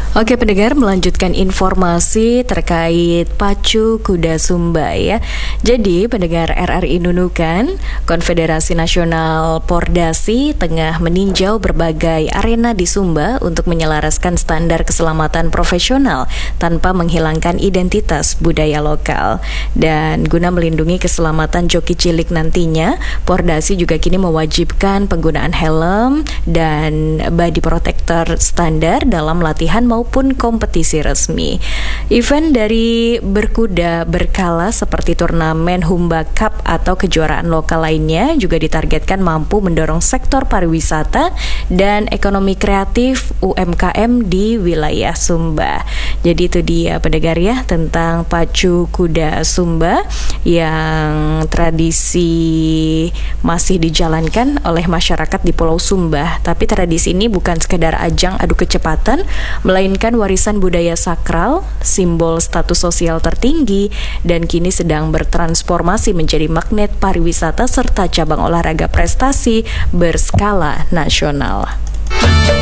Oke pendengar, melanjutkan informasi terkait pacu kuda Sumba ya. Jadi pendengar RRI Nunukan, Konfederasi Nasional Pordasi tengah meninjau berbagai arena di Sumba untuk menyelaraskan standar keselamatan profesional tanpa menghilangkan identitas budaya lokal. Dan guna melindungi keselamatan joki cilik nantinya, Pordasi juga kini mewajibkan penggunaan helm dan body protector standar dalam latihan maupun kompetisi resmi. Event dari berkuda berkala seperti turnamen Humba Cup atau kejuaraan lokal lainnya juga ditargetkan mampu mendorong sektor pariwisata dan ekonomi kreatif UMKM di wilayah Sumba. Jadi itu dia pendengar ya tentang pacu kuda Sumba yang tradisi masih dijalankan oleh masyarakat di Pulau Sumba. Tapi tradisi ini bukan sekedar ajang adu kecepatan, melainkan warisan budaya sakral, simbol status sosial tertinggi, dan kini sedang bertransformasi menjadi magnet pariwisata serta cabang olahraga prestasi berskala nasional.